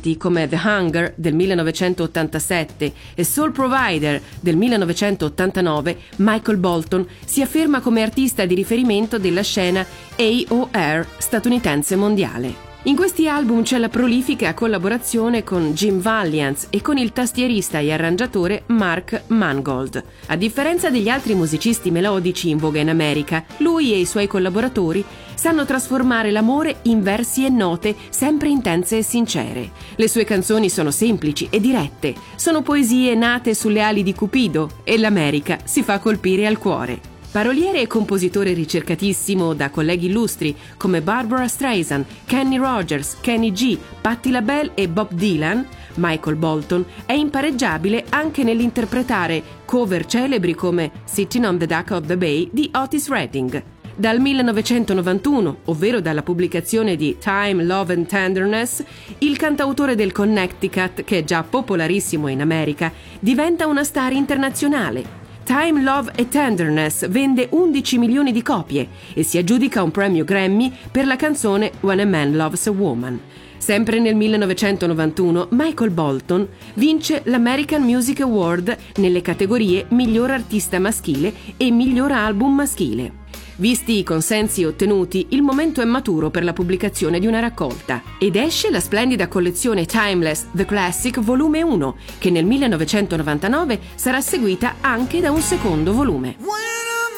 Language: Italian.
artisti come The Hunger del 1987 e Soul Provider del 1989, Michael Bolton si afferma come artista di riferimento della scena AOR statunitense mondiale. In questi album c'è la prolifica collaborazione con Jim Valiant e con il tastierista e arrangiatore Mark Mangold. A differenza degli altri musicisti melodici in voga in America, lui e i suoi collaboratori sanno trasformare l'amore in versi e note sempre intense e sincere. Le sue canzoni sono semplici e dirette, sono poesie nate sulle ali di Cupido e l'America si fa colpire al cuore. Paroliere e compositore ricercatissimo da colleghi illustri come Barbara Streisand, Kenny Rogers, Kenny G, Patti LaBelle e Bob Dylan, Michael Bolton è impareggiabile anche nell'interpretare cover celebri come Sitting on the Dock of the Bay di Otis Redding. Dal 1991, ovvero dalla pubblicazione di Time, Love and Tenderness, il cantautore del Connecticut, che è già popolarissimo in America, diventa una star internazionale. Time, Love e Tenderness vende 11 milioni di copie e si aggiudica un premio Grammy per la canzone When a Man Loves a Woman. Sempre nel 1991 Michael Bolton vince l'American Music Award nelle categorie Miglior Artista Maschile e Miglior Album Maschile. Visti i consensi ottenuti, il momento è maturo per la pubblicazione di una raccolta ed esce la splendida collezione Timeless The Classic Volume 1, che nel 1999 sarà seguita anche da un secondo volume.